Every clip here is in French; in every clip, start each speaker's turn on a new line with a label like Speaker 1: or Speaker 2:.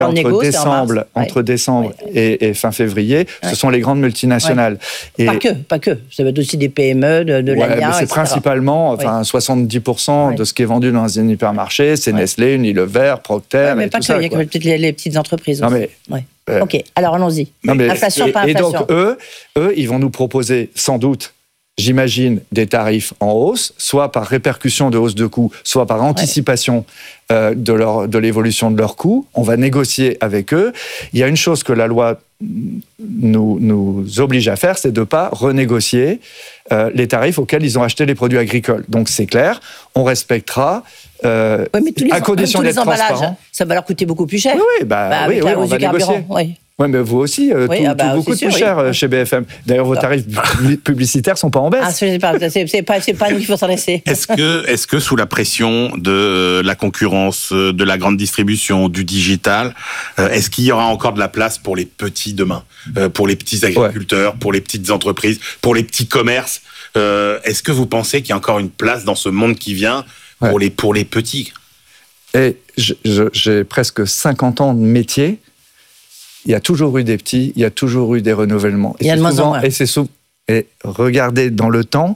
Speaker 1: Entre décembre et fin février, ce sont les grandes multinationales.
Speaker 2: Ouais. Et pas que. Ça va être aussi des PME, de l'ANIA,
Speaker 1: mais c'est
Speaker 2: etc.
Speaker 1: principalement 70% de ce qui est vendu dans un hypermarché, c'est Nestlé, Unilever, Procter,
Speaker 2: mais
Speaker 1: et
Speaker 2: pas
Speaker 1: tout
Speaker 2: que,
Speaker 1: ça.
Speaker 2: il y a peut-être les petites entreprises aussi.
Speaker 1: Non, mais,
Speaker 2: Ok, alors allons-y. Inflation, pas inflation.
Speaker 1: Et donc, eux, ils vont nous proposer, sans doute, j'imagine, des tarifs en hausse, soit par répercussion de hausse de coûts, soit par anticipation de l'évolution de leurs coûts. On va négocier avec eux. Il y a une chose que la loi nous oblige à faire, c'est de ne pas renégocier les tarifs auxquels ils ont acheté les produits agricoles. Donc c'est clair, on respectera, à condition d'être transparent.
Speaker 2: Ça va leur coûter beaucoup plus cher.
Speaker 1: Oui, on va négocier. Oui, mais vous aussi, beaucoup plus cher chez BFM. D'ailleurs, vos tarifs publicitaires ne sont pas en baisse.
Speaker 2: C'est pas nous qu'il faut s'adresser.
Speaker 3: Est-ce que sous la pression de la concurrence, de la grande distribution, du digital, est-ce qu'il y aura encore de la place pour les petits demain, pour les petits agriculteurs, pour les petites entreprises, pour les petits commerces? Est-ce que vous pensez qu'il y a encore une place dans ce monde qui vient pour les petits?
Speaker 1: Et j'ai presque 50 ans de métier. Il y a toujours eu des petits, il y a toujours eu des renouvellements.
Speaker 2: Il y a de moins en moins.
Speaker 1: Et regardez, dans le temps,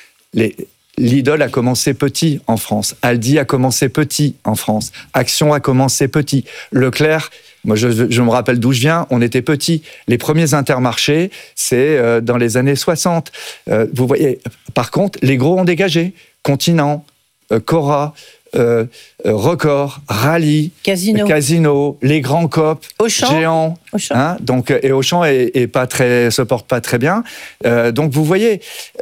Speaker 1: Lidl a commencé petit en France. Aldi a commencé petit en France. Action a commencé petit. Leclerc, moi je me rappelle d'où je viens, on était petits. Les premiers intermarchés, c'est dans les années 60. Vous voyez, par contre, les gros ont dégagé. Continent, Cora, Record, Rallye, Casino, les grands coop, Géant, donc et Auchan se porte pas très bien. Donc vous voyez,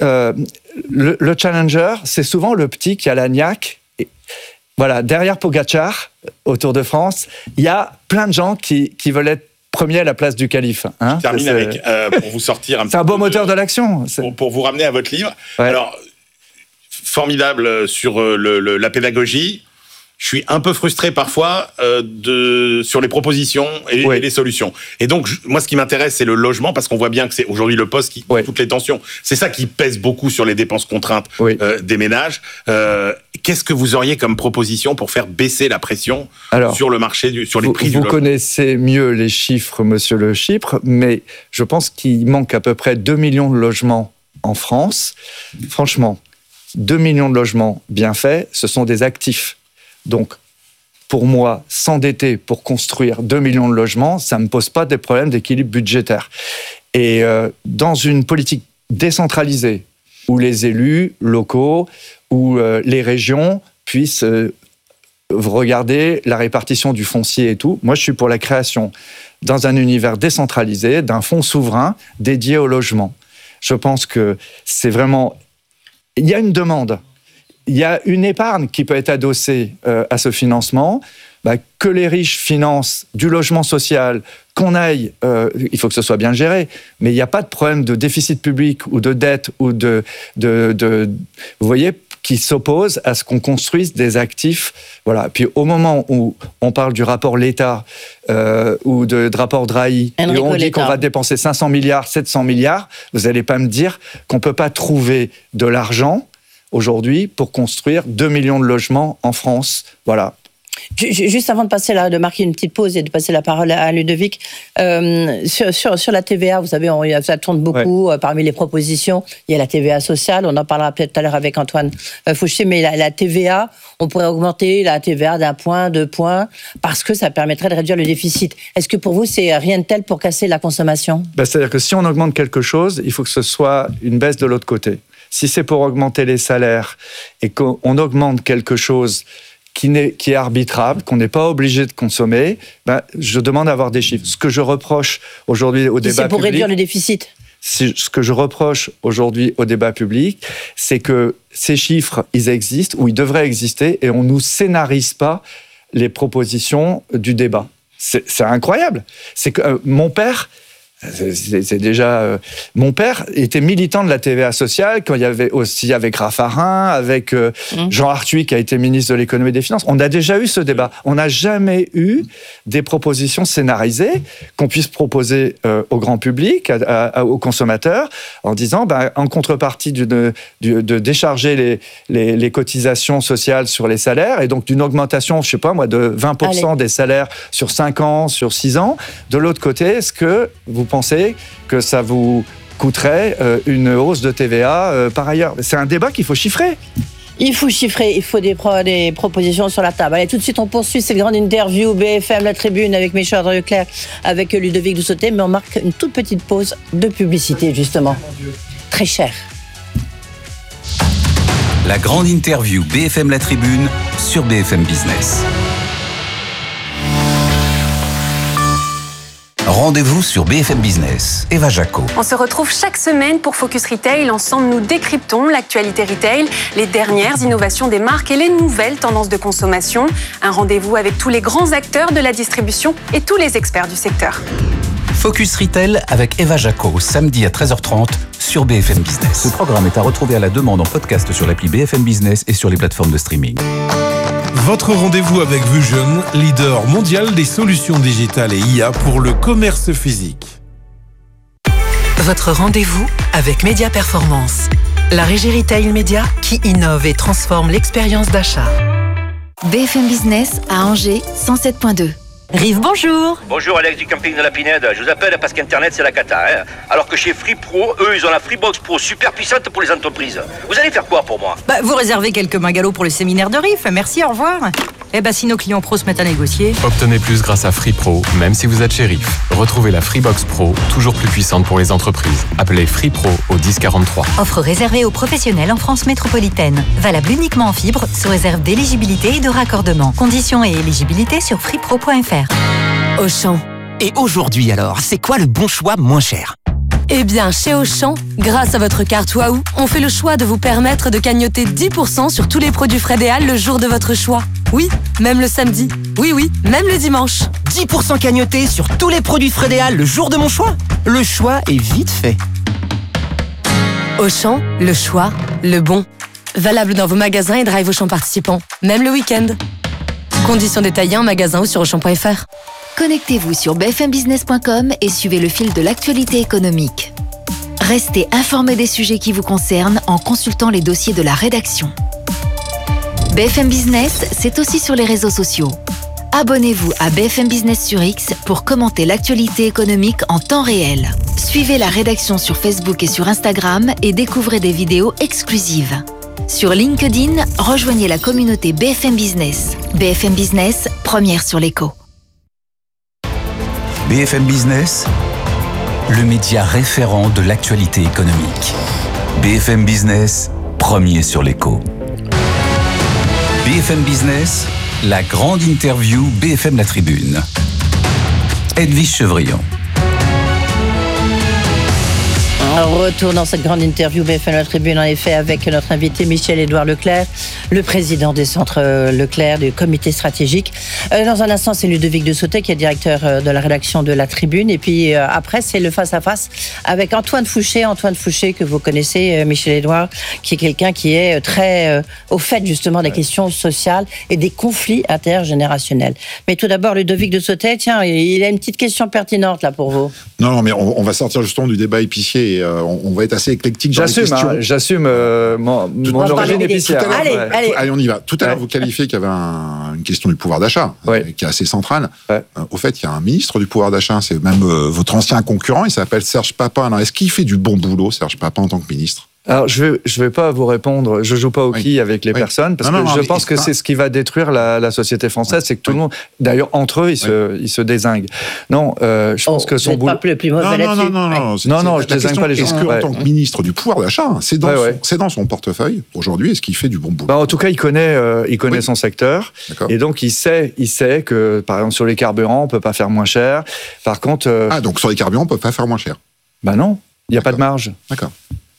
Speaker 1: le challenger, c'est souvent le petit qui a la niaque. Voilà, derrière Pogacar, au Tour de France, il y a plein de gens qui veulent être premier à la place du calife.
Speaker 3: Je termine avec, pour vous sortir un petit peu.
Speaker 1: C'est un beau moteur de l'action.
Speaker 3: Pour vous ramener à votre livre. Ouais. Alors, formidable sur la pédagogie. Je suis un peu frustré parfois sur les propositions et les solutions. Et donc, moi, ce qui m'intéresse, c'est le logement, parce qu'on voit bien que c'est aujourd'hui le poste qui toutes les tensions. C'est ça qui pèse beaucoup sur les dépenses contraintes des ménages. Qu'est-ce que vous auriez comme proposition pour faire baisser la pression sur le marché, sur les prix du logement?
Speaker 1: Vous connaissez mieux les chiffres, monsieur Le Chypre, mais je pense qu'il manque à peu près 2 millions de logements en France. Franchement, 2 millions de logements bien faits, ce sont des actifs. Donc, pour moi, s'endetter pour construire 2 millions de logements, ça ne me pose pas des problèmes d'équilibre budgétaire. Et dans une politique décentralisée, où les élus locaux, où les régions puissent regarder la répartition du foncier et tout, moi je suis pour la création, dans un univers décentralisé, d'un fonds souverain dédié au logement. Je pense que c'est vraiment... Il y a une demande. Il y a une épargne qui peut être adossée à ce financement, que les riches financent du logement social, qu'on aille, il faut que ce soit bien géré, mais il n'y a pas de problème de déficit public ou de dette ou vous voyez, qui s'oppose à ce qu'on construise des actifs. Voilà. Puis au moment où on parle du rapport L'État ou de rapport Drahi, et on dit qu'on va dépenser 500 milliards, 700 milliards, vous n'allez pas me dire qu'on ne peut pas trouver de l'argent aujourd'hui pour construire 2 millions de logements en France. Voilà.
Speaker 2: Juste avant de marquer une petite pause et de passer la parole à Ludovic, sur la TVA, vous savez, ça tourne beaucoup. Parmi les propositions, il y a la TVA sociale, on en parlera peut-être tout à l'heure avec Antoine Fauché, mais la TVA, on pourrait augmenter la TVA d'1 point, 2 points, parce que ça permettrait de réduire le déficit. Est-ce que pour vous, c'est rien de tel pour casser la consommation ?
Speaker 1: C'est-à-dire que si on augmente quelque chose, il faut que ce soit une baisse de l'autre côté. Si c'est pour augmenter les salaires et qu'on augmente quelque chose qui est arbitrable, qu'on n'est pas obligé de consommer, je demande d'avoir des chiffres. Ce que je reproche aujourd'hui au débat public...
Speaker 2: C'est pour réduire le déficit.
Speaker 1: Ce que je reproche aujourd'hui au débat public, c'est que ces chiffres, ils existent, ou ils devraient exister, et on ne nous scénarise pas les propositions du débat. C'est incroyable. C'est que mon père C'est déjà... Mon père était militant de la TVA sociale quand il y avait aussi avec Raffarin, avec Jean Arthuis qui a été ministre de l'économie et des finances. On a déjà eu ce débat. On n'a jamais eu des propositions scénarisées qu'on puisse proposer au grand public, aux consommateurs, en disant, en contrepartie de décharger les cotisations sociales sur les salaires et donc d'une augmentation, je sais pas moi, de 20% des salaires sur 5 ans, sur 6 ans. De l'autre côté, est-ce que vous pensez que ça vous coûterait une hausse de TVA par ailleurs? C'est un débat qu'il faut chiffrer.
Speaker 2: Il faut chiffrer, il faut des propositions sur la table. Allez, tout de suite, on poursuit cette grande interview BFM La Tribune avec Michel Leclerc, avec Ludovic Dussautet, mais on marque une toute petite pause de publicité, justement. Très cher.
Speaker 4: La grande interview BFM La Tribune sur BFM Business. Rendez-vous sur BFM Business. Eva Jaco.
Speaker 5: On se retrouve chaque semaine pour Focus Retail. Ensemble, nous décryptons l'actualité retail, les dernières innovations des marques et les nouvelles tendances de consommation. Un rendez-vous avec tous les grands acteurs de la distribution et tous les experts du secteur.
Speaker 4: Focus Retail avec Eva Jaco, samedi à 13h30 sur BFM Business. Ce programme est à retrouver à la demande en podcast sur l'appli BFM Business et sur les plateformes de streaming.
Speaker 6: Votre rendez-vous avec Vusion, leader mondial des solutions digitales et IA pour le commerce physique.
Speaker 7: Votre rendez-vous avec Média Performance, la régie retail média qui innove et transforme l'expérience d'achat.
Speaker 8: BFM Business à Angers, 107.2.
Speaker 7: Rive, bonjour.
Speaker 9: Bonjour Alex du camping de la Pinède. Je vous appelle parce qu'Internet c'est la cata. Alors que chez Free Pro, eux ils ont la Freebox Pro super puissante pour les entreprises. Vous allez faire quoi pour moi?
Speaker 7: Vous réservez quelques magalots pour le séminaire de Rive. Merci, au revoir. Si nos clients pros se mettent à négocier.
Speaker 10: Obtenez plus grâce à Free Pro, même si vous êtes chez Rive. Retrouvez la Freebox Pro, toujours plus puissante pour les entreprises. Appelez Free Pro au 1043.
Speaker 8: Offre réservée aux professionnels en France métropolitaine. Valable uniquement en fibre, sous réserve d'éligibilité et de raccordement. Conditions et éligibilité sur freepro.fr.
Speaker 11: Auchan. Et aujourd'hui alors, c'est quoi le bon choix moins cher?
Speaker 12: Eh bien, chez Auchan, grâce à votre carte Waouh, on fait le choix de vous permettre de cagnotter 10% sur tous les produits Frédéal le jour de votre choix. Oui, même le samedi. Oui, même le dimanche.
Speaker 11: 10% cagnotés sur tous les produits Frédéal le jour de mon choix? Le choix est vite fait.
Speaker 12: Auchan, le choix, le bon. Valable dans vos magasins et drive Auchan participants, même le week-end. Conditions détaillées en magasin ou sur Auchan.fr.
Speaker 8: Connectez-vous sur bfmbusiness.com et suivez le fil de l'actualité économique. Restez informés des sujets qui vous concernent en consultant les dossiers de la rédaction. BFM Business, c'est aussi sur les réseaux sociaux. Abonnez-vous à BFM Business sur X pour commenter l'actualité économique en temps réel. Suivez la rédaction sur Facebook et sur Instagram et découvrez des vidéos exclusives. Sur LinkedIn, rejoignez la communauté BFM Business. BFM Business, première sur l'écho.
Speaker 4: BFM Business, le média référent de l'actualité économique. BFM Business, premier sur l'écho. BFM Business, la grande interview BFM La Tribune. Edwige Chevrillon.
Speaker 2: Retour dans cette grande interview BFM La Tribune, en effet, avec notre invité Michel-Édouard Leclerc, le président des centres Leclerc, du comité stratégique. Dans un instant, c'est Ludovic Dussautet qui est directeur de la rédaction de La Tribune. Et puis après, c'est le face-à-face avec Antoine Fouché. Antoine Fouché, que vous connaissez, Michel-Édouard, qui est quelqu'un qui est très au fait justement des questions sociales et des conflits intergénérationnels. Mais tout d'abord, Ludovic Dussautet, tiens, il a une petite question pertinente là pour vous.
Speaker 13: Non, mais on va sortir justement du débat épicier et on va être assez éclectique dans les questions.
Speaker 1: J'assume mon origine épicière.
Speaker 13: Allez, on y va. Tout à l'heure, vous qualifiez qu'il y avait une question du pouvoir d'achat, qui est assez centrale. Au fait, il y a un ministre du pouvoir d'achat, c'est même votre ancien concurrent, il s'appelle Serge Papin. Alors, est-ce qu'il fait du bon boulot, Serge Papin, en tant que ministre ?
Speaker 1: Alors, je vais pas vous répondre. Je joue pas au quille avec les personnes parce que je pense que c'est ce qui va détruire la société française, c'est que tout le monde, d'ailleurs entre eux, ils se dézinguent. Non, je pense que son boulot.
Speaker 2: Pas le plus mauvais là-dessus.
Speaker 1: Non, je dézingue pas les gens.
Speaker 13: Est-ce que, en tant que ministre du pouvoir d'achat, c'est dans son portefeuille aujourd'hui, est-ce qu'il fait du bon boulot ?
Speaker 1: En tout cas, il connaît son secteur, et donc il sait que, par exemple, sur les carburants, on peut pas faire moins cher. Par contre,
Speaker 13: donc sur les carburants, on peut pas faire moins cher.
Speaker 1: Non, il y a pas de marge.
Speaker 13: D'accord.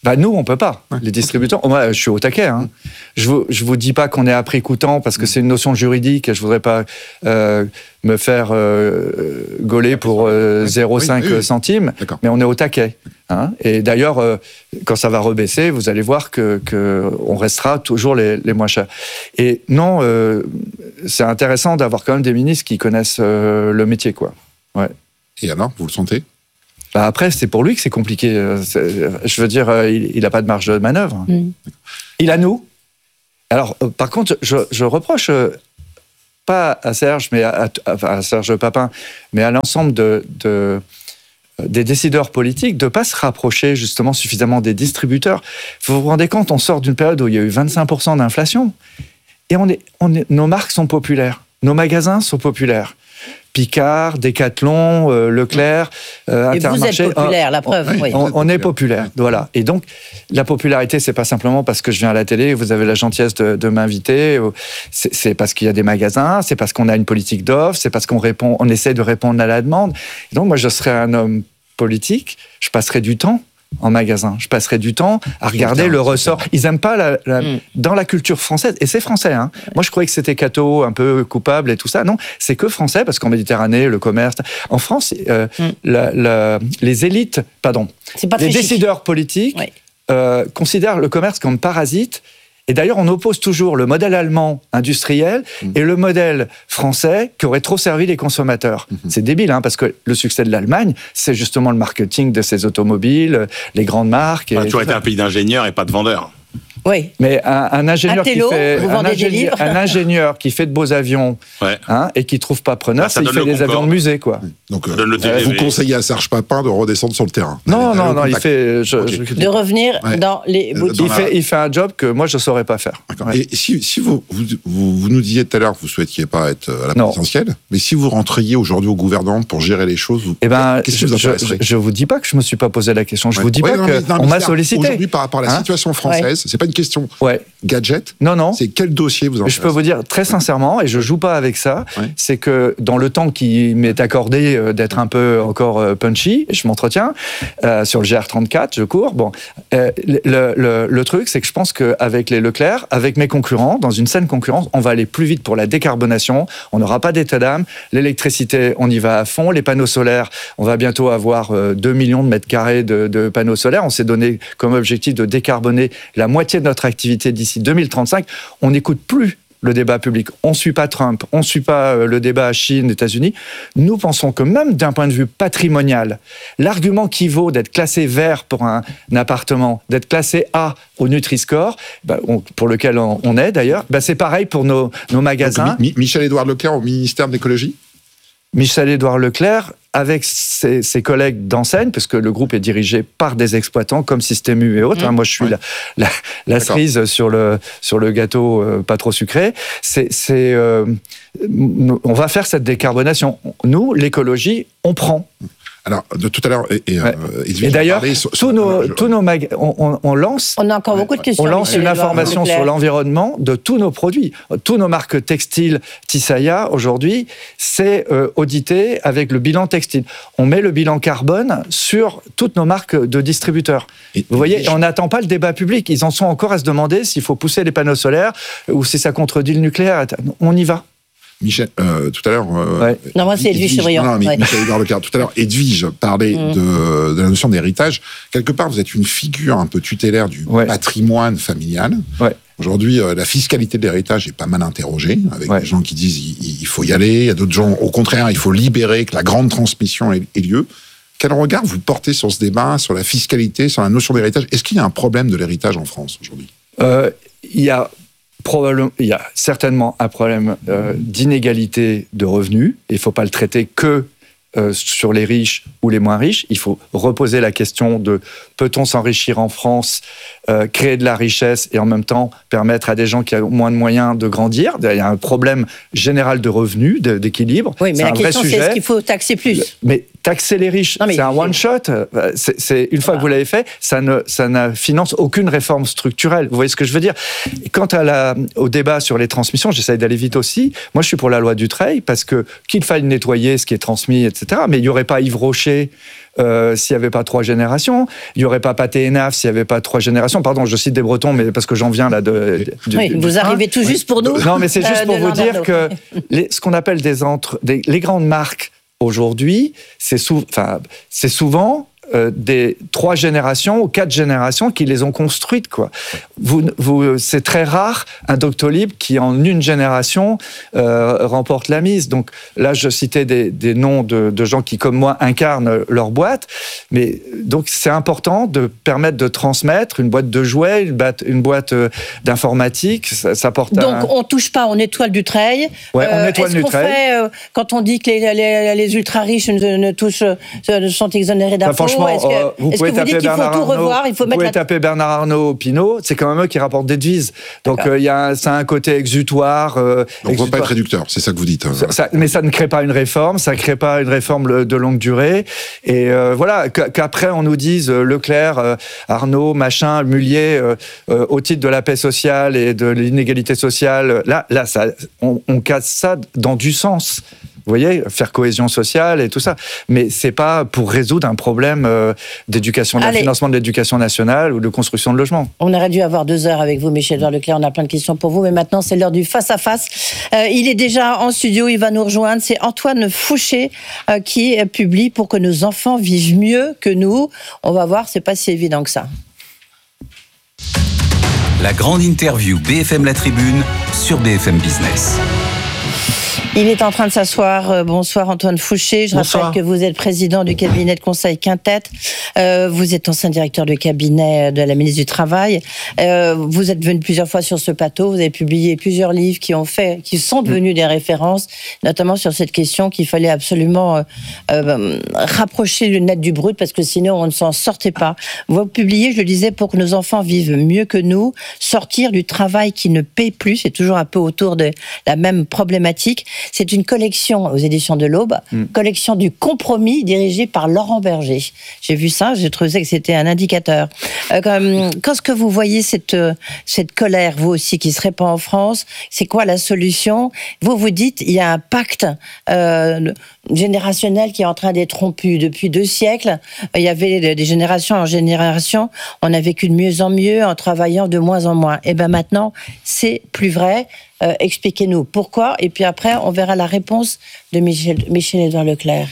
Speaker 1: Nous, on peut pas. Les distributeurs, moi, je suis au taquet. Hein. Je vous dis pas qu'on est à prix coûtant parce que c'est une notion juridique et je voudrais pas me faire gauler pour 0,5 centimes, mais on est au taquet. Hein. Et d'ailleurs, quand ça va rebaisser, vous allez voir que on restera toujours les moins chers. Et non, c'est intéressant d'avoir quand même des ministres qui connaissent le métier, quoi. Ouais.
Speaker 13: Et alors, vous le sentez ?
Speaker 1: Après, c'est pour lui que c'est compliqué. Je veux dire, il n'a pas de marge de manœuvre. Il a nous. Alors, par contre, je reproche, pas à Serge, mais à Serge Papin, mais à l'ensemble des décideurs politiques de ne pas se rapprocher justement suffisamment des distributeurs. Vous vous rendez compte, on sort d'une période où il y a eu 25% d'inflation et nos marques sont populaires, nos magasins sont populaires. Picard, Decathlon, Leclerc, Intermarché.
Speaker 2: Vous êtes populaire, la preuve. Oui.
Speaker 1: On est populaire, voilà. Et donc, la popularité, c'est pas simplement parce que je viens à la télé et vous avez la gentillesse de m'inviter. C'est parce qu'il y a des magasins, c'est parce qu'on a une politique d'offre, c'est parce on essaie de répondre à la demande. Et donc, moi, je serais un homme politique, je passerais du temps en magasin. Je passerai du temps à regarder le ressort. Ils n'aiment pas dans la culture française, et c'est français. Hein. Moi, je croyais que c'était catho, un peu coupable et tout ça. Non, c'est que français, parce qu'en Méditerranée, le commerce... En France, les élites, les décideurs politiques considèrent le commerce comme parasite. Et d'ailleurs, on oppose toujours le modèle allemand industriel et le modèle français qui aurait trop servi les consommateurs. C'est débile, hein, parce que le succès de l'Allemagne, c'est justement le marketing de ses automobiles, les grandes marques.
Speaker 3: Ça a toujours été un pays d'ingénieurs et pas de vendeurs.
Speaker 2: Oui.
Speaker 1: Mais un ingénieur qui fait de beaux avions et qui trouve pas preneur, il fait des avions de musée, quoi.
Speaker 13: Donc, vous conseillez à Serge Papin de redescendre sur le terrain.
Speaker 1: Non, il fait...
Speaker 2: de revenir dans les boutiques.
Speaker 1: Il fait un job que moi, je saurais pas faire.
Speaker 13: Ouais. Et si vous nous disiez tout à l'heure que vous souhaitiez pas être à la présidentielle, mais si vous rentriez aujourd'hui au gouvernement pour gérer les choses, qu'est-ce qui vous intéresserait ?
Speaker 1: Je vous dis pas que je me suis pas posé la question. Je vous dis pas qu'on m'a sollicité.
Speaker 13: Aujourd'hui, par rapport à la situation française, c'est pas une question gadget.
Speaker 1: Non.
Speaker 13: C'est quel dossier vous intéresse ?
Speaker 1: Je peux vous dire très sincèrement, et je joue pas avec ça, c'est que dans le temps qui m'est accordé d'être un peu encore punchy, je m'entretiens sur le GR34, je cours. Bon, le truc, c'est que je pense qu'avec les Leclerc, avec mes concurrents, dans une saine concurrence, on va aller plus vite pour la décarbonation. On n'aura pas d'état d'âme. L'électricité, on y va à fond. Les panneaux solaires, on va bientôt avoir 2 millions de mètres carrés de panneaux solaires. On s'est donné comme objectif de décarboner la moitié de notre activité d'ici 2035. On n'écoute plus le débat public. On ne suit pas Trump, on ne suit pas le débat Chine, États-Unis. Nous pensons que même d'un point de vue patrimonial, l'argument qui vaut d'être classé vert pour un appartement, d'être classé A au Nutri-Score, pour lequel on est d'ailleurs, c'est pareil pour nos magasins.
Speaker 13: Donc, Michel-Édouard Leclerc au ministère de l'Écologie ?
Speaker 1: Michel-Édouard Leclerc, avec ses collègues d'enseigne, parce que le groupe est dirigé par des exploitants comme Système U et autres. Moi, je suis la cerise sur le gâteau pas trop sucré. On va faire cette décarbonation. Nous, l'écologie, on prend.
Speaker 13: Alors, tout à l'heure,
Speaker 1: et d'ailleurs, tous nos magasins, on lance.
Speaker 2: On a encore beaucoup de questions.
Speaker 1: On lance une information sur l'environnement de tous nos produits. Tous nos marques textiles Tisaya, aujourd'hui, c'est audité avec le bilan textile. On met le bilan carbone sur toutes nos marques de distributeurs. Vous voyez, on n'attend pas le débat public. Ils en sont encore à se demander s'il faut pousser les panneaux solaires ou si ça contredit le nucléaire. On y va.
Speaker 13: Michel, tout à l'heure...
Speaker 2: Non, moi, c'est Edwige Chevrillon.
Speaker 13: Non, mais Michel-Édouard Leclerc, tout à l'heure, Edwige parlait de la notion d'héritage. Quelque part, vous êtes une figure un peu tutélaire du patrimoine familial. Aujourd'hui, la fiscalité de l'héritage est pas mal interrogée, avec des gens qui disent il faut y aller, il y a d'autres gens, au contraire, il faut libérer, que la grande transmission ait lieu. Quel regard vous portez sur ce débat, sur la fiscalité, sur la notion d'héritage ? Est-ce qu'il y a un problème de l'héritage en France aujourd'hui ?
Speaker 1: Il y a certainement un problème d'inégalité de revenus. Il ne faut pas le traiter que sur les riches ou les moins riches. Il faut reposer la question de peut-on s'enrichir en France, créer de la richesse et en même temps permettre à des gens qui ont moins de moyens de grandir. Il y a un problème général de revenus, d'équilibre.
Speaker 2: Oui, mais la question c'est est-ce qu'il faut taxer plus ?
Speaker 1: Mais taxer les riches, c'est un one-shot. C'est une fois que vous l'avez fait, ça ne finance aucune réforme structurelle. Vous voyez ce que je veux dire? Et quant au débat sur les transmissions, j'essaie d'aller vite aussi. Moi, je suis pour la loi Dutreil, parce que qu'il faille nettoyer ce qui est transmis, etc. Mais il n'y aurait pas Yves Rocher s'il n'y avait pas 3 générations. Il n'y aurait pas Pathé Hénaf s'il n'y avait pas 3 générations. Pardon, je cite des Bretons, mais parce que j'en viens là
Speaker 2: vous arrivez tout juste pour nous.
Speaker 1: Non, mais c'est juste pour vous dire que ce qu'on appelle les grandes marques aujourd'hui, c'est souvent des 3 générations ou 4 générations qui les ont construites, quoi. C'est très rare un Doctolib qui en une génération remporte la mise. Donc là, je citais des noms de gens qui, comme moi, incarnent leur boîte. Mais donc c'est important de permettre de transmettre une boîte de jouets, une boîte d'informatique. Ça porte.
Speaker 2: Donc on touche pas, on nettoie le Dutreil.
Speaker 1: Ouais, on nettoie le Dutreil.
Speaker 2: Quand on dit que les ultra riches sont exonérés d'impôts.
Speaker 1: Vous pouvez taper Bernard Arnault, Pinault, c'est quand même eux qui rapportent des devises. Donc ça a un côté exutoire.
Speaker 13: Donc on ne va pas être réducteur, c'est ça que vous dites.
Speaker 1: Mais ça ne crée pas une réforme, ça ne crée pas une réforme de longue durée. Et voilà, qu'après on nous dise Leclerc, Arnault, machin, Mullier, au titre de la paix sociale et de l'inégalité sociale, là on casse ça dans du sens. Vous voyez, faire cohésion sociale et tout ça. Mais c'est pas pour résoudre un problème d'éducation, de financement de l'éducation nationale ou de construction de logements.
Speaker 2: On aurait dû avoir 2 heures avec vous, Michel-Édouard Leclerc. On a plein de questions pour vous, mais maintenant c'est l'heure du face-à-face. Il est déjà en studio, il va nous rejoindre. C'est Antoine Fouché qui publie Pour que nos enfants vivent mieux que nous. On va voir, c'est pas si évident que ça.
Speaker 4: La grande interview BFM La Tribune sur BFM Business.
Speaker 2: Il est en train de s'asseoir. Bonsoir Antoine Fouché. Je rappelle que vous êtes président du cabinet de conseil Quintet. Vous êtes ancien directeur de cabinet de la ministre du Travail. Vous êtes venu plusieurs fois sur ce plateau. Vous avez publié plusieurs livres qui sont devenus des références, notamment sur cette question qu'il fallait absolument rapprocher le net du brut parce que sinon on ne s'en sortait pas. Vous publiez, je le disais, Pour que nos enfants vivent mieux que nous, sortir du travail qui ne paie plus. C'est toujours un peu autour de la même problématique. C'est une collection aux éditions de l'Aube, collection du compromis dirigée par Laurent Berger. J'ai vu ça, j'ai trouvé que c'était un indicateur. Quand ce que vous voyez cette colère, vous aussi, qui se répand en France, c'est quoi la solution? Vous dites, il y a un pacte générationnel qui est en train d'être rompu. Depuis 2 siècles, il y avait des générations en génération, on a vécu de mieux en mieux en travaillant de moins en moins. Et bien maintenant, c'est plus vrai. Expliquez-nous pourquoi, et puis après, on verra la réponse de Michel-Édouard Leclerc.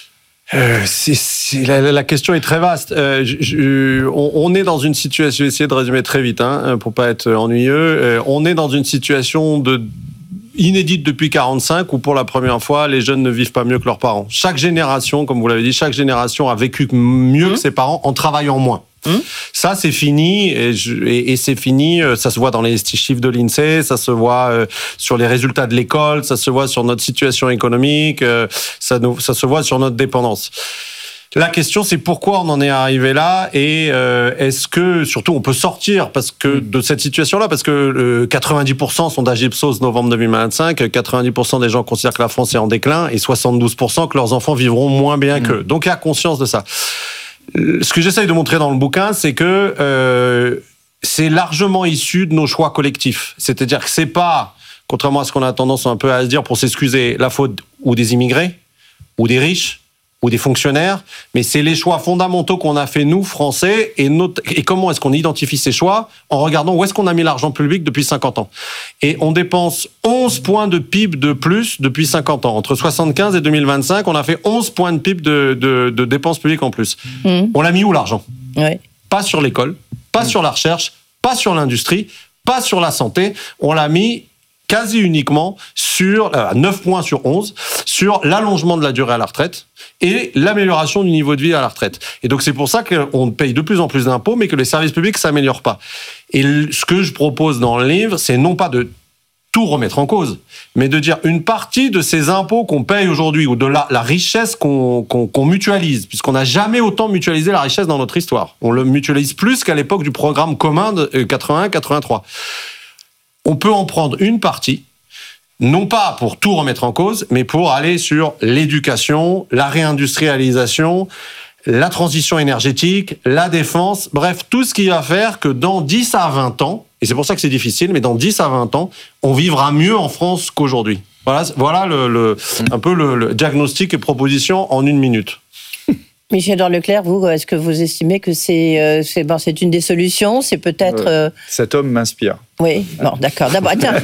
Speaker 14: La question est très vaste. On est dans une situation, je vais essayer de résumer très vite, pour pas être ennuyeux. On est dans une situation inédite depuis 1945, où pour la première fois, les jeunes ne vivent pas mieux que leurs parents. Chaque génération, comme vous l'avez dit, chaque génération a vécu mieux que ses parents en travaillant moins. Ça, c'est fini, et c'est fini, ça se voit dans les chiffres de l'INSEE, ça se voit sur les résultats de l'école, ça se voit sur notre situation économique, ça se voit sur notre dépendance. La question, c'est pourquoi on en est arrivé là, et est-ce que, surtout, on peut sortir de cette situation-là, parce que 90% sont d'Ipsos novembre 2025, 90% des gens considèrent que la France est en déclin, et 72% que leurs enfants vivront moins bien qu'eux. Donc il y a conscience de ça. Ce que j'essaye de montrer dans le bouquin, c'est que c'est largement issu de nos choix collectifs. C'est-à-dire que c'est pas, contrairement à ce qu'on a tendance un peu à se dire pour s'excuser, la faute ou des immigrés, ou des riches, ou des fonctionnaires, mais c'est les choix fondamentaux qu'on a fait, nous, Français, et comment est-ce qu'on identifie ces choix en regardant où est-ce qu'on a mis l'argent public depuis 50 ans. Et on dépense 11 points de PIB de plus depuis 50 ans. Entre 75 et 2025, on a fait 11 points de PIB de dépenses publiques en plus. On l'a mis où, l'argent? Pas sur l'école, pas sur la recherche, pas sur l'industrie, pas sur la santé. On l'a mis quasi uniquement sur 9 points sur 11, sur l'allongement de la durée à la retraite et l'amélioration du niveau de vie à la retraite. Et donc c'est pour ça qu'on paye de plus en plus d'impôts, mais que les services publics ne s'améliorent pas. Et ce que je propose dans le livre, c'est non pas de tout remettre en cause, mais de dire une partie de ces impôts qu'on paye aujourd'hui, ou de la richesse qu'on mutualise, puisqu'on n'a jamais autant mutualisé la richesse dans notre histoire. On le mutualise plus qu'à l'époque du programme commun de 81-83. On peut en prendre une partie non pas pour tout remettre en cause, mais pour aller sur l'éducation, la réindustrialisation, la transition énergétique, la défense, bref, tout ce qui va faire que dans 10 à 20 ans, et c'est pour ça que c'est difficile, mais dans 10 à 20 ans, on vivra mieux en France qu'aujourd'hui. Voilà un peu le diagnostic et proposition en 1 minute.
Speaker 2: Michel-Édouard Leclerc, vous, est-ce que vous estimez que c'est une des solutions ? C'est peut-être...
Speaker 1: Cet homme m'inspire.
Speaker 2: Oui, bon, d'accord. D'abord, tiens.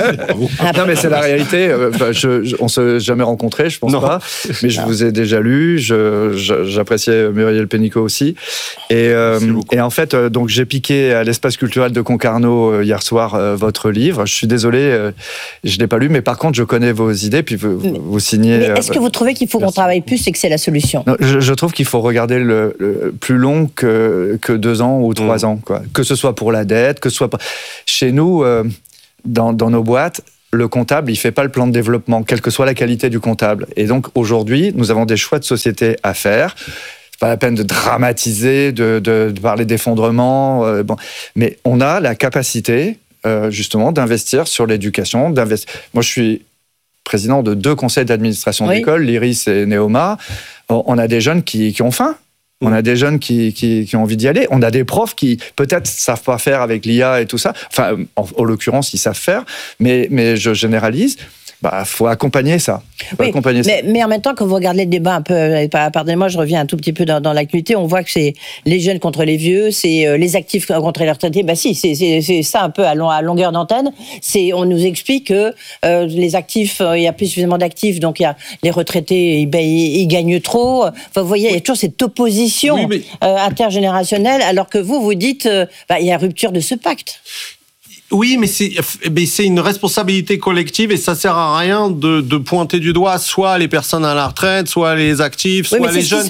Speaker 1: Non, mais c'est la réalité. On ne s'est jamais rencontrés, je pense pas. Mais je vous ai déjà lu. J'appréciais Muriel Pénicaud aussi. Et en fait, donc j'ai piqué à l'Espace culturel de Concarneau hier soir votre livre. Je suis désolé, je l'ai pas lu, mais par contre, je connais vos idées. Puis vous signez.
Speaker 2: Mais est-ce que vous trouvez qu'il faut qu'on travaille plus et que c'est la solution ?
Speaker 1: Non, je trouve qu'il faut regarder le plus long que 2 ans ou 3 ans, quoi. Que ce soit pour la dette, que ce soit chez nous, dans nos boîtes, le comptable, il ne fait pas le plan de développement, quelle que soit la qualité du comptable. Et donc, aujourd'hui, nous avons des choix de société à faire. C'est pas la peine de dramatiser, de parler d'effondrement. Mais on a la capacité, justement, d'investir sur l'éducation. Moi, je suis président de 2 conseils d'administration d'école, l'IRIS et Neoma. On a des jeunes qui ont faim. On a des jeunes qui ont envie d'y aller. On a des profs qui, peut-être, savent pas faire avec l'IA et tout ça. Enfin, en l'occurrence, ils savent faire. Mais je généralise. Faut accompagner ça.
Speaker 2: Mais en même temps, quand vous regardez le débat un peu, pardonnez-moi, je reviens un tout petit peu dans l'actualité, on voit que c'est les jeunes contre les vieux, c'est les actifs contre les retraités. C'est ça un peu à longueur d'antenne. On nous explique que les actifs, il y a plus suffisamment d'actifs, donc il y a les retraités, ils gagnent trop. Enfin, vous voyez, il y a toujours cette opposition intergénérationnelle, alors que vous dites, il y a rupture de ce pacte.
Speaker 14: Oui, mais c'est une responsabilité collective et ça sert à rien de pointer du doigt soit les personnes à la retraite, soit les actifs, soit les jeunes.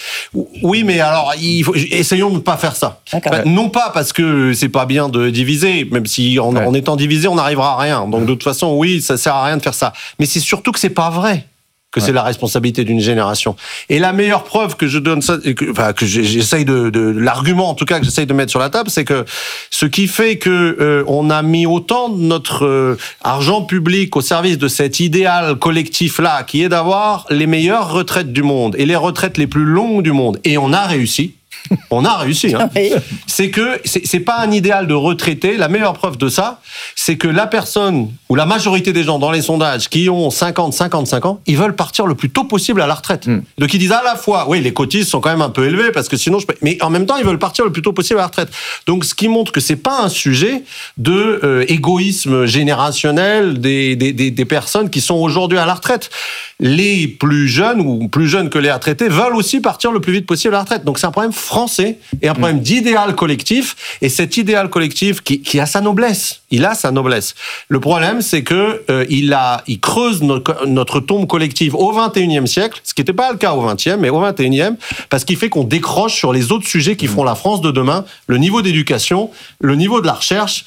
Speaker 14: Mais alors, essayons de ne pas faire ça. Non pas parce que c'est pas bien de diviser, même si en étant divisé, on n'arrivera à rien. Donc de toute façon, oui, ça sert à rien de faire ça. Mais c'est surtout que c'est pas vrai que c'est la responsabilité d'une génération. Et la meilleure preuve que je donne ça, que j'essaye l'argument en tout cas que j'essaye de mettre sur la table, c'est que ce qui fait que on a mis autant de notre argent public au service de cet idéal collectif-là, qui est d'avoir les meilleures retraites du monde et les retraites les plus longues du monde. Et on a réussi. On a réussi. Hein. C'est que c'est pas un idéal de retraité. La meilleure preuve de ça, c'est que la personne ou la majorité des gens dans les sondages qui ont 55 ans, ils veulent partir le plus tôt possible à la retraite. Donc ils disent à la fois, oui, les cotises sont quand même un peu élevées parce que sinon mais en même temps ils veulent partir le plus tôt possible à la retraite. Donc ce qui montre que c'est pas un sujet de égoïsme générationnel des personnes qui sont aujourd'hui à la retraite. Les plus jeunes ou plus jeunes que les retraités veulent aussi partir le plus vite possible à la retraite. Donc c'est un problème français et un problème d'idéal collectif. Et cet idéal collectif qui a sa noblesse, il a sa noblesse. Le problème, c'est que il creuse notre tombe collective au XXIe siècle, ce qui n'était pas le cas au XXe, mais au XXIe, parce qu'il fait qu'on décroche sur les autres sujets qui feront la France de demain, le niveau d'éducation, le niveau de la recherche,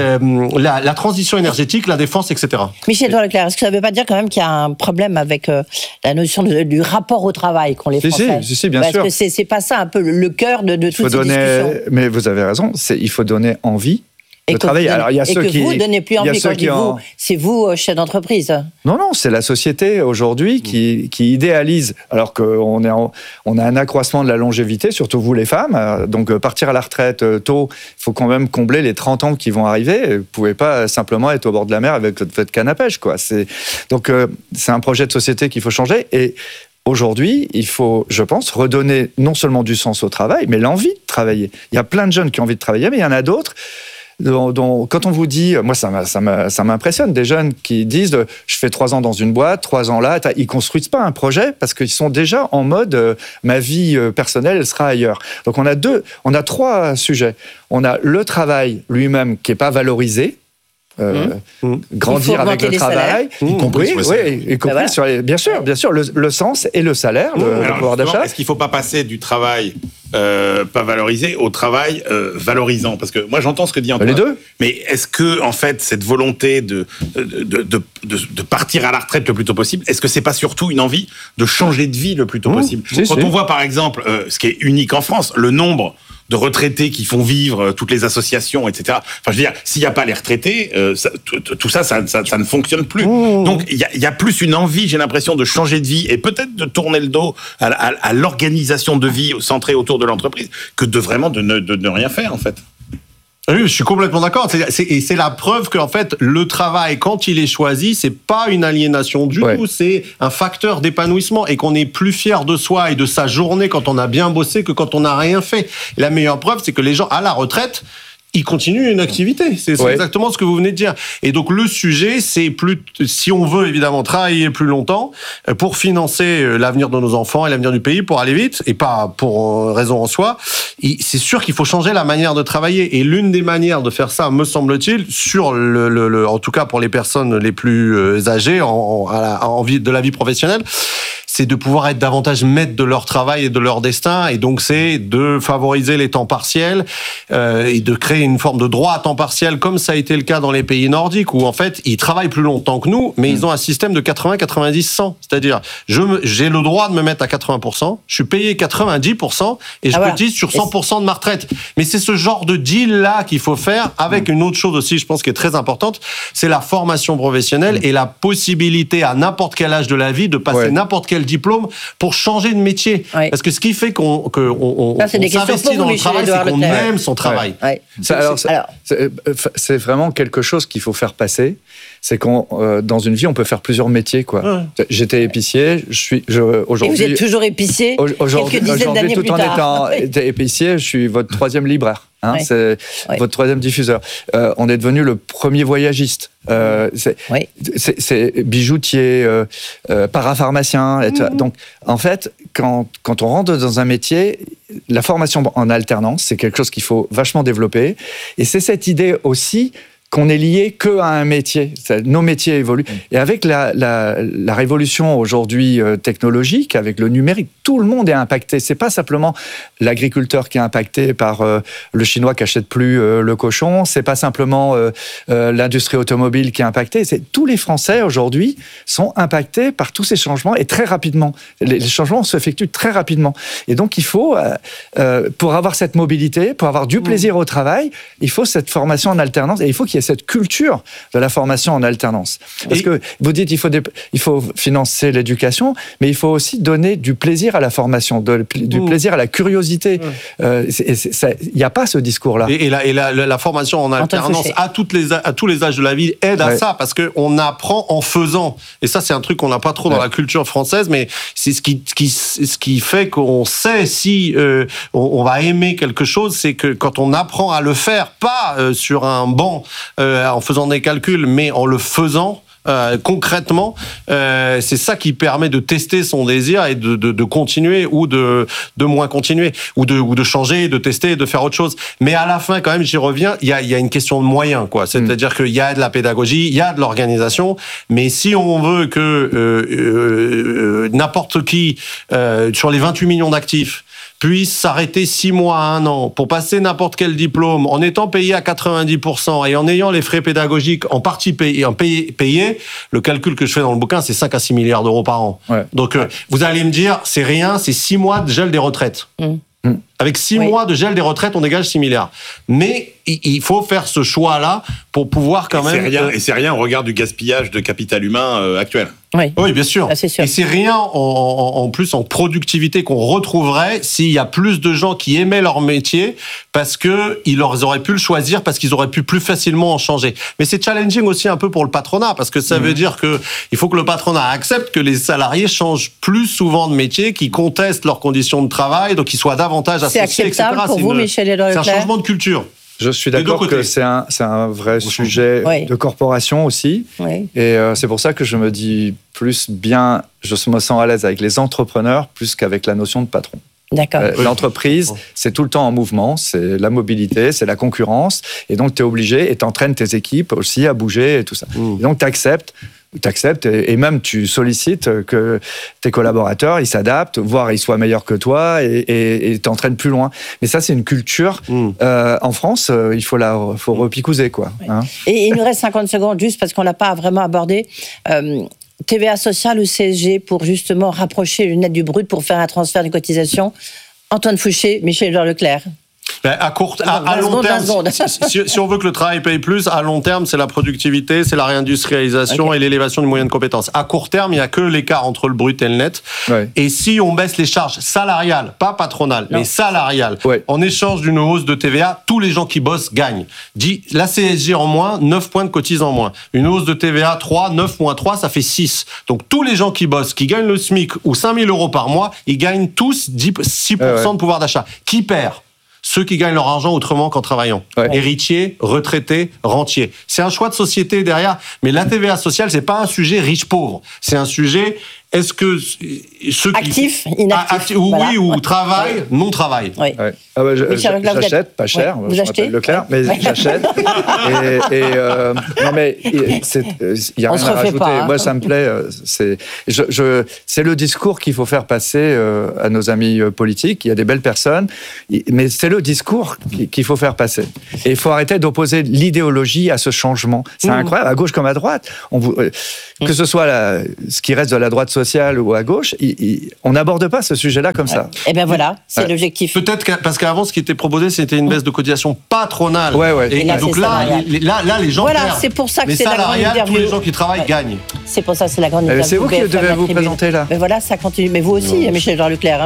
Speaker 14: la transition énergétique, la défense, etc.
Speaker 2: Michel-Édouard Leclerc, est-ce que ça ne veut pas dire quand même qu'il y a un problème avec la notion du rapport au travail qu'ont les Français ?
Speaker 1: Si, bien sûr.
Speaker 2: Parce que c'est pas ça un peu le cœur de toutes ces discussions.
Speaker 1: Mais vous avez raison, il faut donner envie de travailler. Alors, il y a ceux qui
Speaker 2: vous donnez plus envie. Quand je dis vous, c'est vous, chef d'entreprise.
Speaker 1: Non, c'est la société aujourd'hui qui idéalise. Alors qu'on on a un accroissement de la longévité, surtout vous les femmes. Donc partir à la retraite tôt, il faut quand même combler les 30 ans qui vont arriver. Vous ne pouvez pas simplement être au bord de la mer avec votre canne à pêche, quoi. Donc c'est un projet de société qu'il faut changer. Et aujourd'hui, il faut, je pense, redonner non seulement du sens au travail, mais l'envie de travailler. Il y a plein de jeunes qui ont envie de travailler, mais il y en a d'autres quand on vous dit, moi ça m'impressionne, des jeunes qui disent je fais 3 ans dans une boîte, 3 ans là, ils construisent pas un projet parce qu'ils sont déjà en mode ma vie personnelle elle sera ailleurs. Donc on a 3 sujets. On a le travail lui-même qui est pas valorisé. Grandir avec le travail, y compris sur les, bien sûr, le sens et le salaire, le pouvoir d'achat.
Speaker 3: Est-ce qu'il ne faut pas passer du travail pas valorisé au travail valorisant? Parce que moi j'entends ce que dit Antoine.
Speaker 1: Les deux.
Speaker 3: Mais est-ce que en fait cette volonté de partir à la retraite le plus tôt possible, est-ce que c'est pas surtout une envie de changer de vie le plus tôt possible? Quand on voit par exemple ce qui est unique en France, le nombre de retraités qui font vivre toutes les associations, etc. Enfin, je veux dire, s'il n'y a pas les retraités, tout ça ne fonctionne plus. Donc, il y a plus une envie, j'ai l'impression, de changer de vie et peut-être de tourner le dos à l'organisation de vie centrée autour de l'entreprise que de vraiment de ne rien faire, en fait.
Speaker 14: Oui, je suis complètement d'accord. Et c'est la preuve qu'en fait, le travail, quand il est choisi, c'est pas une aliénation du tout, c'est un facteur d'épanouissement et qu'on est plus fier de soi et de sa journée quand on a bien bossé que quand on n'a rien fait. Et la meilleure preuve, c'est que les gens, à la retraite, ils continuent une activité. C'est exactement ce que vous venez de dire. Et donc, le sujet, c'est si on veut évidemment travailler plus longtemps pour financer l'avenir de nos enfants et l'avenir du pays, pour aller vite, et pas pour raison en soi, c'est sûr qu'il faut changer la manière de travailler. Et l'une des manières de faire ça, me semble-t-il, en tout cas pour les personnes les plus âgées de la vie professionnelle, c'est de pouvoir être davantage maître de leur travail et de leur destin. Et donc, c'est de favoriser les temps partiels et de créer une forme de droit à temps partiel, comme ça a été le cas dans les pays nordiques, où en fait, ils travaillent plus longtemps que nous, mais ils ont un système de 80, 90, 100. C'est-à-dire, j'ai le droit de me mettre à 80%, je suis payé 90% et je cotise sur 100% de ma retraite. Mais c'est ce genre de deal-là qu'il faut faire avec une autre chose aussi, je pense, qui est très importante, c'est la formation professionnelle et la possibilité à n'importe quel âge de la vie de passer n'importe quel diplôme pour changer de métier. Parce que ce qui fait qu'on s'investit dans le travail, c'est qu'on aime son travail.
Speaker 1: C'est vraiment quelque chose qu'il faut faire passer. C'est qu'on dans une vie, on peut faire plusieurs métiers, quoi. J'étais épicier, aujourd'hui.
Speaker 2: Et vous êtes toujours épicier. Quelques dizaines d'années plus tard.
Speaker 1: En étant épicier, je suis votre 3e libraire. C'est votre 3e diffuseur. On est devenu le premier voyagiste. C'est bijoutier, parapharmacien. Donc, en fait, quand on rentre dans un métier, la formation en alternance, c'est quelque chose qu'il faut vachement développer. Et c'est cette idée aussi qu'on est lié qu'à un métier. Nos métiers évoluent. Et avec la révolution aujourd'hui technologique, avec le numérique, tout le monde est impacté. C'est pas simplement l'agriculteur qui est impacté par le Chinois qui achète plus le cochon. C'est pas simplement l'industrie automobile qui est impactée. Tous les Français aujourd'hui sont impactés par tous ces changements et très rapidement. Les changements s'effectuent très rapidement. Et donc il faut, pour avoir cette mobilité, pour avoir du plaisir au travail, il faut cette formation en alternance et il faut qu'il y ait cette culture de la formation en alternance. Parce que vous dites il faut financer l'éducation, mais il faut aussi donner du plaisir à la formation, du plaisir à la curiosité. Il n'y a pas ce discours-là.
Speaker 14: Et la formation en alternance à tous les âges de la vie aide à ça, parce qu'on apprend en faisant. Et ça, c'est un truc qu'on n'a pas trop dans la culture française, mais c'est ce qui fait qu'on sait si on va aimer quelque chose, c'est que quand on apprend à le faire, pas sur un banc, en faisant des calculs, mais en le faisant concrètement, c'est ça qui permet de tester son désir et de continuer ou de moins continuer, ou de changer, de tester, de faire autre chose. Mais à la fin, quand même, j'y reviens, il y a une question de moyens, quoi. C'est-à-dire qu'il y a de la pédagogie, il y a de l'organisation, mais si on veut que n'importe qui, sur les 28 millions d'actifs, puisse s'arrêter 6 mois à 1 an pour passer n'importe quel diplôme en étant payé à 90% et en ayant les frais pédagogiques en partie payés, le calcul que je fais dans le bouquin, c'est 5 à 6 milliards d'euros par an. Donc, vous allez me dire, c'est rien, c'est 6 mois de gel des retraites. Avec 6 mois de gel des retraites, on dégage 6 milliards. Mais il faut faire ce choix-là pour pouvoir quand même...
Speaker 3: C'est rien au regard du gaspillage de capital humain actuel.
Speaker 14: Oui, bien sûr. Et c'est rien en plus en productivité qu'on retrouverait s'il y a plus de gens qui aimaient leur métier parce qu'ils auraient pu le choisir, parce qu'ils auraient pu plus facilement en changer. Mais c'est challenging aussi un peu pour le patronat, parce que ça veut dire il faut que le patronat accepte que les salariés changent plus souvent de métier, qu'ils contestent leurs conditions de travail, donc qu'ils soient davantage associés, etc.
Speaker 2: C'est acceptable pour vous, Michel-Édouard Leclerc ?
Speaker 14: C'est un changement de culture.
Speaker 1: Je suis d'accord que c'est un vrai sujet de corporation aussi. Et c'est pour ça que je me dis je me sens à l'aise avec les entrepreneurs plus qu'avec la notion de patron.
Speaker 2: D'accord.
Speaker 1: L'entreprise, c'est tout le temps en mouvement, c'est la mobilité, c'est la concurrence. Et donc, tu es obligé et tu entraînes tes équipes aussi à bouger et tout ça. Et donc, tu acceptes et même tu sollicites que tes collaborateurs, ils s'adaptent, voire ils soient meilleurs que toi et t'entraînent plus loin. Mais ça, c'est une culture. En France, il faut repicouser, quoi. Hein.
Speaker 2: Et il nous reste 50 secondes juste parce qu'on l'a pas vraiment abordé. TVA sociale ou CSG pour justement rapprocher le net du brut pour faire un transfert de cotisation. Antoine Fouché, Michel-Édouard Leclerc.
Speaker 14: À long terme, si on veut que le travail paye plus, à long terme, c'est la productivité, c'est la réindustrialisation et l'élévation du moyen de compétences. À court terme, il n'y a que l'écart entre le brut et le net. Ouais. Et si on baisse les charges salariales, pas patronales, mais salariales, en échange d'une hausse de TVA, tous les gens qui bossent gagnent. La CSG en moins, 9 points de cotise en moins. Une hausse de TVA 3, 9 moins 3, ça fait 6. Donc tous les gens qui bossent, qui gagnent le SMIC ou 5 000 euros par mois, ils gagnent tous 6% de pouvoir d'achat. Qui perd ? Ceux qui gagnent leur argent autrement qu'en travaillant. Héritiers, retraités, rentiers. C'est un choix de société derrière, mais la TVA sociale, c'est pas un sujet riche-pauvre. C'est un sujet, est-ce que ceux
Speaker 2: actifs, inactifs,
Speaker 14: oui, ou travail, non-travail.
Speaker 2: Oui.
Speaker 1: Ah bah, j'achète, pas cher.
Speaker 2: Vous achetez
Speaker 1: Leclerc, mais j'achète. Non mais il y a rien à rajouter.
Speaker 2: Pas, hein.
Speaker 1: Moi, ça me plaît. C'est le discours qu'il faut faire passer à nos amis politiques. Il y a des belles personnes, mais c'est le discours qu'il faut faire passer. Et il faut arrêter d'opposer l'idéologie à ce changement. C'est incroyable, à gauche comme à droite. Que ce soit ce qui reste de la droite sociale ou à gauche, on n'aborde pas ce sujet-là comme ça.
Speaker 2: Et bien voilà, c'est l'objectif.
Speaker 14: Peut-être parce qu'avant, ce qui était proposé, c'était une baisse de cotisation patronale.
Speaker 1: Et
Speaker 14: donc là, les gens perdent.
Speaker 2: C'est pour ça que
Speaker 14: mais
Speaker 2: c'est la grande interview.
Speaker 14: Tous les gens qui travaillent gagnent.
Speaker 2: C'est pour ça que c'est la grande interview.
Speaker 1: C'est vous qui devez vous présenter là.
Speaker 2: Mais voilà, ça continue. Mais vous aussi, Michel-Jean Leclerc.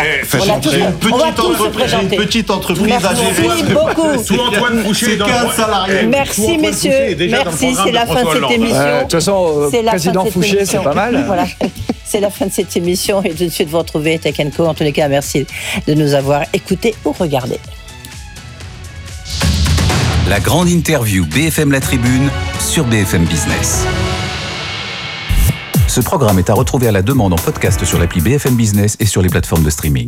Speaker 14: Une petite entreprise à gérer.
Speaker 2: Merci beaucoup.
Speaker 3: Sous Antoine Fouché.
Speaker 14: C'est 15 salariés.
Speaker 2: Merci messieurs. Merci, c'est la fin de cette émission.
Speaker 1: De toute façon, président Fouché, c'est pas mal.
Speaker 2: Voilà. C'est la fin de cette émission et tout de suite vous retrouvez Tech & Co. En tous les cas, merci de nous avoir écoutés ou regardés.
Speaker 4: La grande interview BFM La Tribune sur BFM Business. Ce programme est à retrouver à la demande en podcast sur l'appli BFM Business et sur les plateformes de streaming.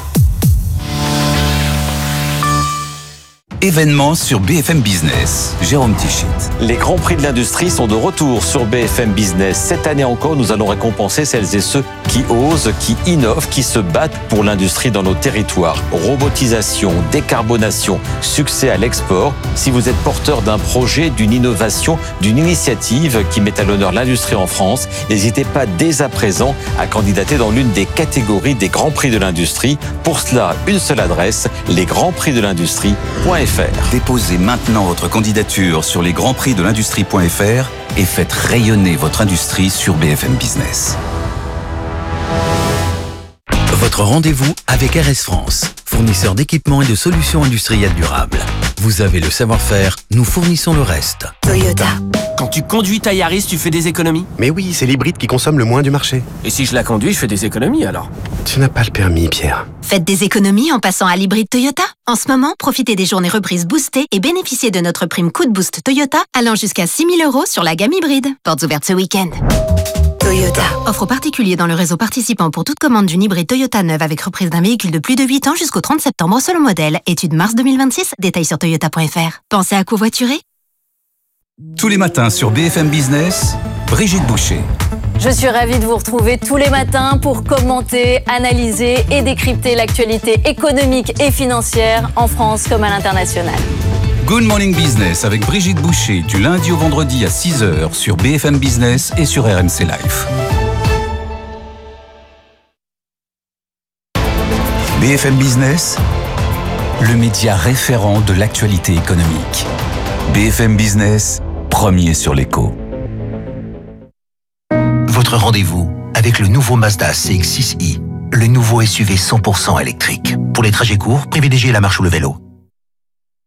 Speaker 4: Événements sur BFM Business. Jérôme Tichit.
Speaker 15: Les grands prix de l'industrie sont de retour sur BFM Business. Cette année encore, nous allons récompenser celles et ceux qui osent, qui innovent, qui se battent pour l'industrie dans nos territoires. Robotisation, décarbonation, succès à l'export. Si vous êtes porteur d'un projet, d'une innovation, d'une initiative qui met à l'honneur l'industrie en France, n'hésitez pas dès à présent à candidater dans l'une des catégories des grands prix de l'industrie. Pour cela, une seule adresse, lesgrandsprixdelindustrie.fr.
Speaker 4: Déposez maintenant votre candidature sur lesgrandsprixdelindustrie.fr et faites rayonner votre industrie sur BFM Business. Votre rendez-vous avec RS France, fournisseur d'équipements et de solutions industrielles durables. Vous avez le savoir-faire, nous fournissons le reste.
Speaker 11: Toyota. Quand tu conduis ta Yaris, tu fais des économies ?
Speaker 16: Mais oui, c'est l'hybride qui consomme le moins du marché.
Speaker 11: Et si je la conduis, je fais des économies alors ?
Speaker 16: Tu n'as pas le permis, Pierre.
Speaker 8: Faites des économies en passant à l'hybride Toyota. En ce moment, profitez des journées reprises boostées et bénéficiez de notre prime coup de boost Toyota allant jusqu'à 6 000 € sur la gamme hybride. Portes ouvertes ce week-end. Toyota. Offre aux particuliers dans le réseau participant pour toute commande d'une hybride Toyota neuve avec reprise d'un véhicule de plus de 8 ans jusqu'au 30 septembre selon modèle. Étude mars 2026. Détails sur toyota.fr. Pensez à covoiturer ?
Speaker 4: Tous les matins sur BFM Business, Brigitte Boucher.
Speaker 17: Je suis ravie de vous retrouver tous les matins pour commenter, analyser et décrypter l'actualité économique et financière en France comme à l'international.
Speaker 4: Good Morning Business avec Brigitte Boucher du lundi au vendredi à 6h sur BFM Business et sur RMC Live. BFM Business, le média référent de l'actualité économique. BFM Business, premier sur l'écho.
Speaker 18: Votre rendez-vous avec le nouveau Mazda CX-6i, le nouveau SUV 100% électrique. Pour les trajets courts, privilégiez la marche ou le vélo.